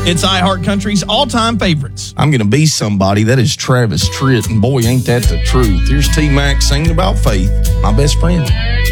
It's iHeartCountry's all-time favorites. I'm Gonna Be Somebody. That is Travis Tritt, and boy, ain't that the truth. Here's T-Mac singing about faith, my best friend.